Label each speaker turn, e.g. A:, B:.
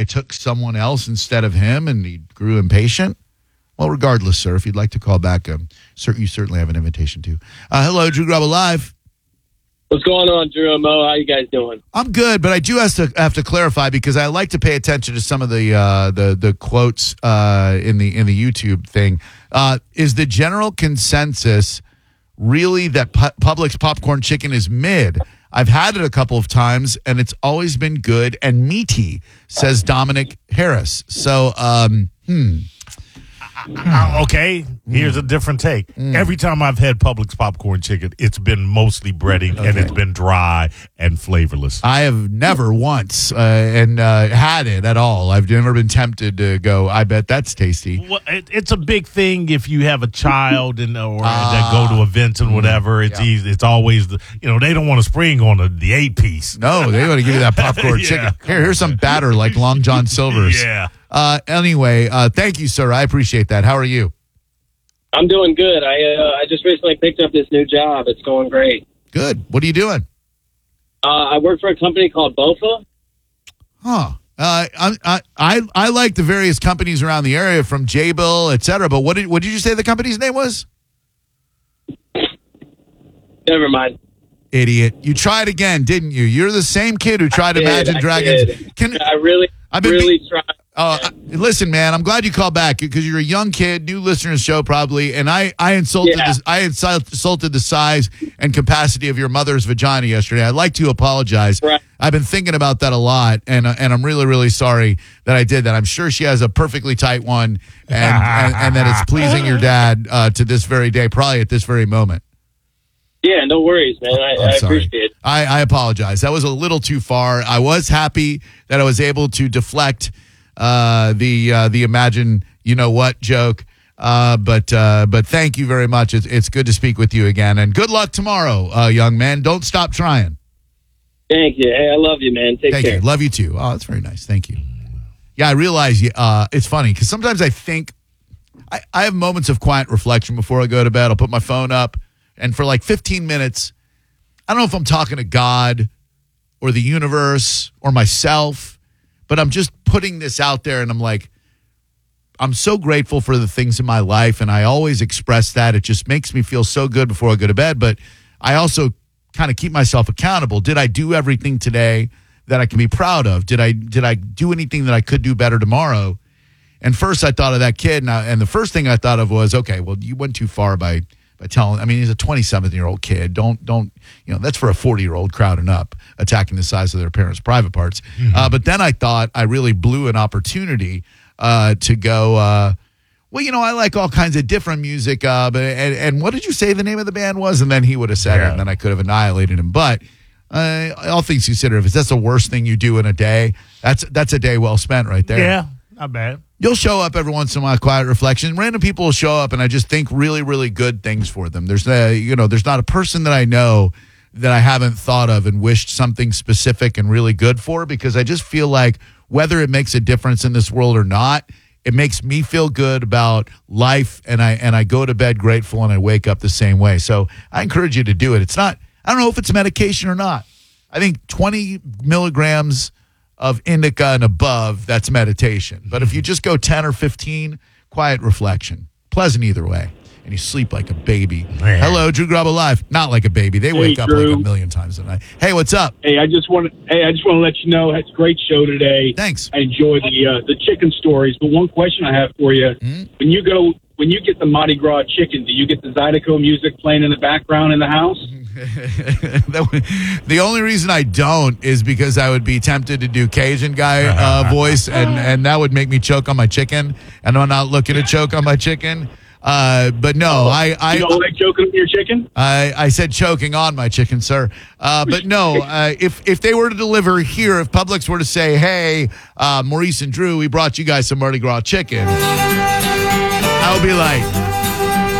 A: took someone else instead of him and he grew impatient. Well, regardless, sir, if you'd like to call back, you certainly have an invitation to. Hello, Drew Grubba Live.
B: What's going on, Drew and Mo? How you guys doing?
A: I'm good, but I do have to clarify because I like to pay attention to some of the quotes in the YouTube thing. Is the general consensus really that Publix popcorn chicken is mid? I've had it a couple of times, and it's always been good and meaty, says Dominic Harris. So,
C: okay, here's a different take. Every time I've had Publix popcorn chicken, it's been mostly breading, and it's been dry and flavorless.
A: I have never once had it at all. I've never been tempted to go, I bet that's tasty.
C: Well, it's a big thing if you have a child or that go to events and whatever. It's easy. It's always, they don't want to spring on the 8-piece.
A: No, they want to give you that popcorn chicken. Here's some batter like Long John Silver's.
C: Yeah.
A: Anyway, thank you, sir. I appreciate that. How are you?
B: I'm doing good. I just recently picked up this new job. It's going great.
A: Good. What are you doing?
B: I work for a company called BOFA.
A: Huh. I like the various companies around the area from Jabil, et cetera. But what did you say the company's name was?
B: Never mind.
A: Idiot. You tried again, didn't you? You're the same kid who tried Imagine Dragons.
B: I really tried.
A: Listen, man, I'm glad you called back because you're a young kid, new listener to the show probably, and I insulted the size and capacity of your mother's vagina yesterday. I'd like to apologize.
B: Right.
A: I've been thinking about that a lot, and I'm really, really sorry that I did that. I'm sure she has a perfectly tight one, and that it's pleasing your dad to this very day, probably at this very moment.
B: Yeah, no worries, man. I appreciate it.
A: I apologize. That was a little too far. I was happy that I was able to deflect the Imagine you-know-what joke. But thank you very much. It's good to speak with you again. And good luck tomorrow, young man. Don't stop trying.
B: Thank you. Hey, I love you, man. Take care.
A: Thank you. Love you, too. Oh, that's very nice. Thank you. Yeah, I realize it's funny because sometimes I think I have moments of quiet reflection before I go to bed. I'll put my phone up, and for like 15 minutes, I don't know if I'm talking to God or the universe or myself, but I'm just putting this out there, and I'm like, I'm so grateful for the things in my life, and I always express that. It just makes me feel so good before I go to bed, but I also kind of keep myself accountable. Did I do everything today that I can be proud of? Did I do anything that I could do better tomorrow? And first I thought of that kid, and the first thing I thought of was, okay, well, you went too far by telling. I mean, he's a 27-year-old kid. Don't that's for a 40-year-old crowding up, attacking the size of their parents' private parts. Mm-hmm. But then I thought I really blew an opportunity to go, I like all kinds of different music. And what did you say the name of the band was? And then he would have said it, and then I could have annihilated him. But all things considered, if that's the worst thing you do in a day, that's a day well spent right there.
C: Yeah, not bad.
A: You'll show up every once in a while, quiet reflection. Random people will show up, and I just think really, really good things for them. There's not a person that I know that I haven't thought of and wished something specific and really good for, because I just feel like whether it makes a difference in this world or not, it makes me feel good about life, and I go to bed grateful, and I wake up the same way. So I encourage you to do it. It's not, I don't know if it's medication or not. I think 20 milligrams of indica and above, that's meditation. But if you just go 10 or 15, quiet reflection. Pleasant either way. And you sleep like a baby. Man. Hello, Drew Grubba Live. Not like a baby. They wake up like a million times a night. Hey, what's up?
D: Hey, I just want to let you know it's a great show today.
A: Thanks.
D: I enjoy the chicken stories. But one question I have for you: when you get the Mardi Gras chicken, do you get the Zydeco music playing in the background in the house?
A: The only reason I don't is because I would be tempted to do Cajun guy voice, and that would make me choke on my chicken, and I'm not looking to choke on my chicken. But no,
D: you don't like choking on your chicken?
A: I said choking on my chicken, sir. But no, if they were to deliver here, if Publix were to say, hey, Maurice and Drew, we brought you guys some Mardi Gras chicken, I would be like,